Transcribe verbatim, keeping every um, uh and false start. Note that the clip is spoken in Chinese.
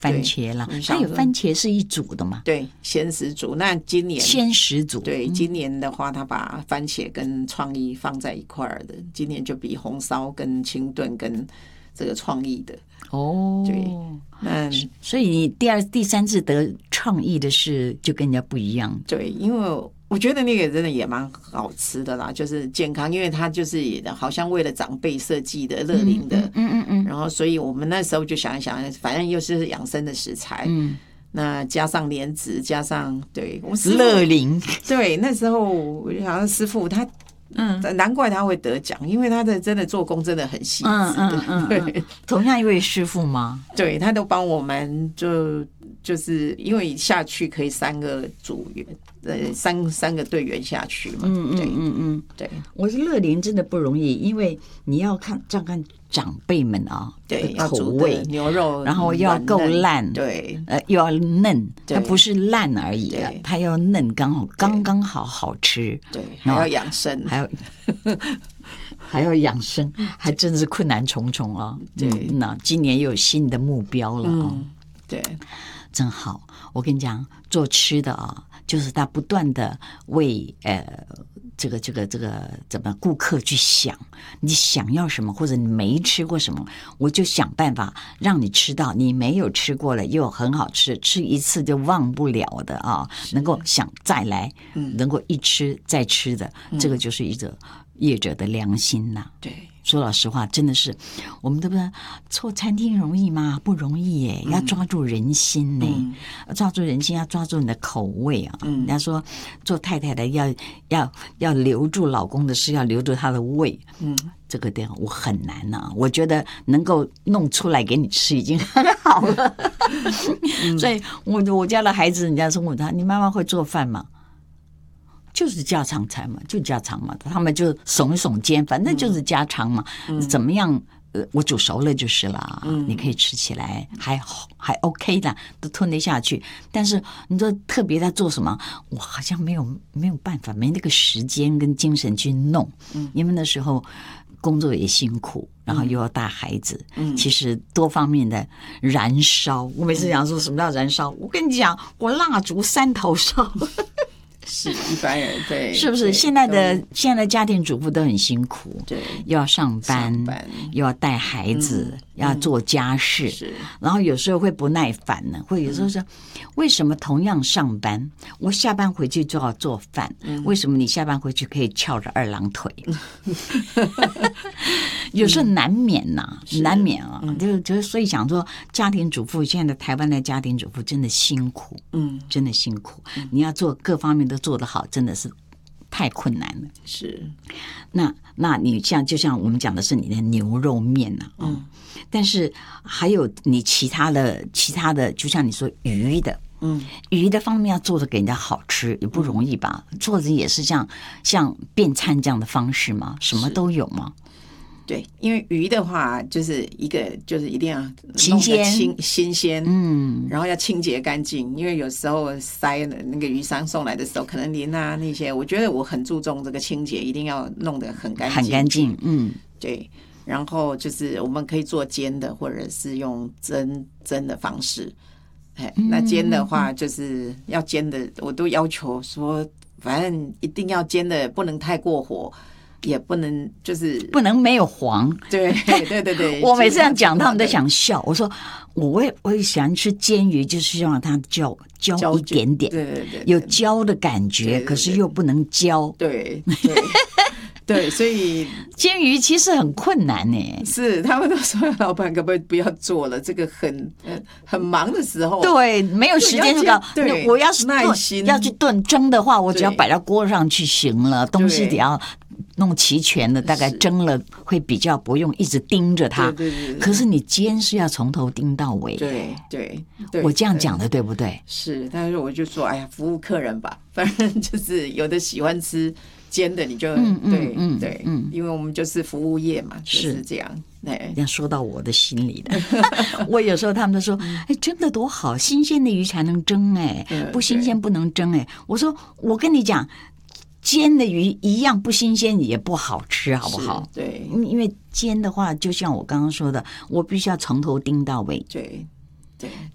番茄啦，它有番茄是一组的嘛？ 对，鲜食组。那今年鲜食组， 对，今年的话，他把番茄跟创意放在一块儿的，今年就比红烧跟清炖跟这个创意的哦， 对，那所以你第二、第三次得创意的是就跟人家不一样。 对，因为我觉得那个真的也蛮好吃的啦，就是健康，因为它就是好像为了长辈设计的乐龄的， 嗯嗯嗯， 然后所以我们那时候就想一想，反正又是养生的食材， 嗯， 那加上莲子，加上对我乐龄， 对，那时候我就想师傅他。嗯，难怪他会得奖，因为他的真的做工真的很细致。嗯嗯嗯，对， 同样一位师傅吗？ 对，他都帮我们就就是因为下去可以三个组员，呃，三三个队员下去嘛。 嗯嗯嗯嗯， 对， 我是乐龄真的不容易，因为你要看这样看长辈们啊， 对， 口味牛肉， 然后要够烂， 对， 呃，又要嫩，它不是烂而已啊，它要嫩，刚好刚刚好好吃， 对，还要养生， 还要还要养生，还真是困难重重啊。对，那今年又有新的目标了啊， 对， 真好。我跟你讲，做吃的啊，就是他不断的为呃。这个这个这个怎么顾客去想你想要什么，或者你没吃过什么，我就想办法让你吃到你没有吃过了又很好吃，吃一次就忘不了的啊，能够想再来，能够一吃再吃的，这个就是一个业者的良心呐、啊。 对。 说老实话，真的是我们对不对？做餐厅容易吗？不容易耶，要抓住人心呢、嗯，抓住人心，要抓住你的口味啊。嗯、人家说做太太的要要要留住老公的是要留住他的胃。嗯，这个点我很难呐、啊，我觉得能够弄出来给你吃已经很好了。嗯、所以我我家的孩子，人家说问他，你妈妈会做饭吗？就是家常菜嘛，就家常嘛，他们就耸一耸肩，反正就是家常嘛，嗯、怎么样？呃，我煮熟了就是了，嗯、你可以吃起来还还 OK 的，都吞得下去。但是你说特别在做什么，我好像没有没有办法，没那个时间跟精神去弄，嗯、因为那时候工作也辛苦，然后又要带孩子，嗯、其实多方面的燃烧。我每次讲说什么叫燃烧，我跟你讲，我蜡烛三头烧。 是一般人对， 是不是？现在的现在的家庭主妇都很辛苦， 对， 又要上班， 上班又要带孩子，嗯、要做家事， 是。 然后有时候会不耐烦呢，会有时候说，嗯、为什么同样上班，我下班回去就要做饭，嗯、为什么你下班回去可以翘着二郎腿？有时候难免呐、啊，嗯、难免啊，嗯、就就所以想说，家庭主妇现在的台湾的家庭主妇真的辛苦，嗯，真的辛苦，嗯、你要做各方面都做得好，真的是太困难了。 是， 那那你像就像我们讲的是你的牛肉面呐、啊，嗯，但是还有你其他的其他的，就像你说鱼的。嗯，鱼的方面要做的给人家好吃也不容易吧？嗯、做的也是像像便餐这样的方式吗？什么都有吗？ 对，因为鱼的话，就是一个就是一定要新鲜、 新新鲜， 嗯， 然后要清洁干净。因为有时候塞了那个鱼商送来的时候，可能鳞啊那些，我觉得我很注重这个清洁，一定要弄得很干净， 很干净。嗯， 对。然后就是我们可以做煎的，或者是用蒸蒸的方式。哎，那煎的话就是要煎的，我都要求说，反正一定要煎的，不能太过火。也不能就是不能没有黄， 对对对对。 我每次这样讲，他们都想笑。我说我也我也喜欢吃煎鱼，就是希望它焦焦一点点， 对对对， 有焦的感觉，对对对，可是又不能焦， 对对对，所以煎鱼其实很困难呢。 是他们都说老板可不可以不要做了？这个很很忙的时候， 对，没有时间就搞。 对， 我要是耐心要去炖蒸的话，我只要摆到锅上去行了，东西得要弄齐全的，大概蒸了会比较不用一直盯着它。 对对对。 可是你煎是要从头盯到尾。 对对对。 我这样讲的对不对？ 是，但是我就说，哎呀，服务客人吧，反正就是有的喜欢吃煎的，你就嗯对嗯对嗯， 因为我们就是服务业嘛，就是这样。 这样说到我的心里的，我有时候他们都说，哎，蒸的多好，新鲜的鱼才能蒸哎，不新鲜不能蒸哎。我说我跟你讲。煎的鱼一样不新鲜也不好吃，好不好？ 对， 因为煎的话，就像我刚刚说的，我必须要从头盯到尾。 对对。